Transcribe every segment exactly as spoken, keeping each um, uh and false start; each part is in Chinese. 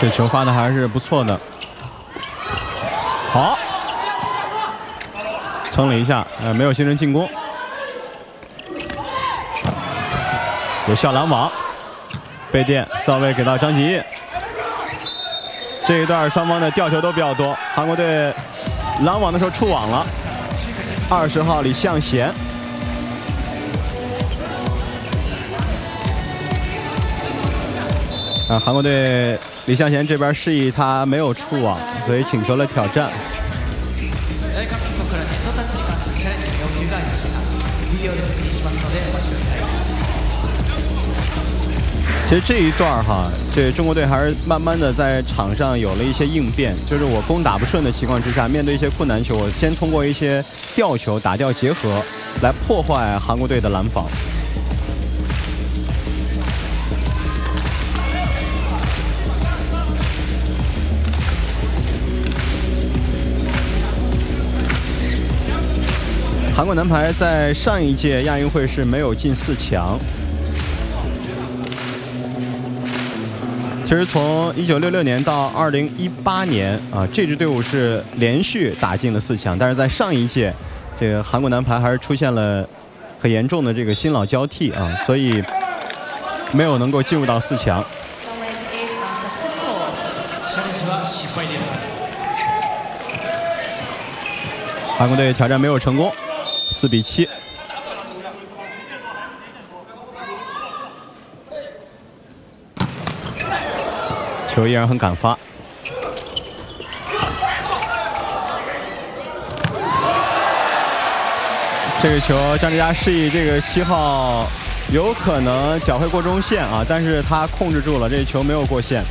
这球发的还是不错的。好，撑了一下，呃，没有形成进攻。有效拦网，背垫扫位给到张吉印。这一段双方的吊球都比较多，韩国队拦网的时候触网了。二十号李向贤。啊，韩国队李向贤这边示意他没有触网，所以请求了挑战。其实这一段哈，这中国队还是慢慢的在场上有了一些应变，就是我攻打不顺的情况之下，面对一些困难球，我先通过一些吊球、打吊结合来破坏韩国队的拦防。韩国男排在上一届亚运会是没有进四强。其实从一九六六年到二零一八年啊，这支队伍是连续打进了四强，但是在上一届，这个韩国男排还是出现了很严重的这个新老交替啊，所以没有能够进入到四强。韩国队挑战没有成功，四比七。球依然很敢发，这个球张志佳示意这个七号有可能脚会过中线啊，但是他控制住了，这球没有过线。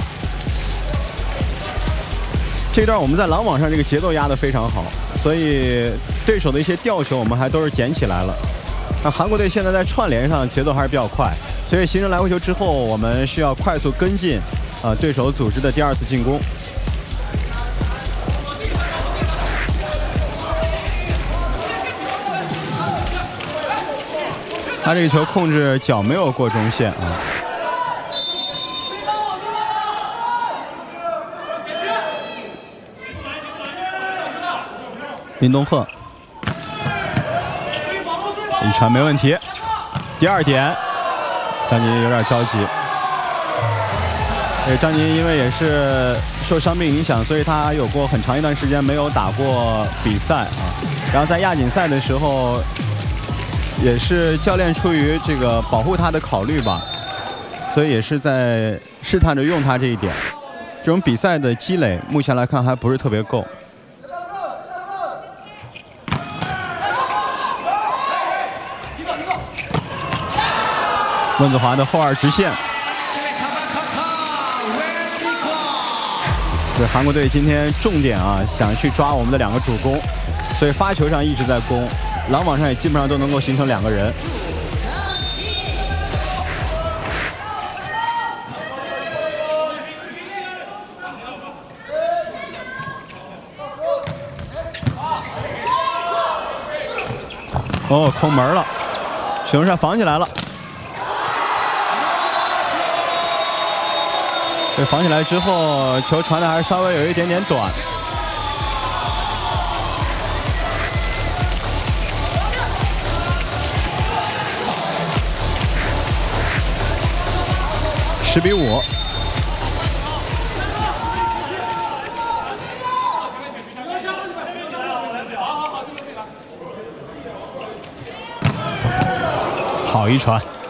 这段我们在拦网上这个节奏压得非常好，所以对手的一些吊球我们还都是捡起来了。那韩国队现在在串联上节奏还是比较快，所以形成来回球之后，我们需要快速跟进。啊，对手组织的第二次进攻，他这个球控制脚没有过中线啊。林东赫，一传没问题。第二点，张吉有点着急。张吉因为也是受伤病影响，所以他有过很长一段时间没有打过比赛啊。然后在亚锦赛的时候，也是教练出于这个保护他的考虑吧，所以也是在试探着用他这一点。这种比赛的积累，目前来看还不是特别够。温子华的后二直线。对韩国队今天重点啊，想去抓我们的两个主攻，所以发球上一直在攻，拦网上也基本上都能够形成两个人。哦，空门了，熊山防起来了。这防起来之后，球传的还是稍微有一点点短。十比五。好一传。